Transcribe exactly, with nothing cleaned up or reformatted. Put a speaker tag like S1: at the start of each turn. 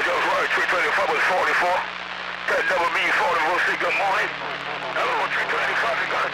S1: Jones Road, three twenty-five was forty-four. That double B forty-four, say good morning. Hello, three twenty-five, you got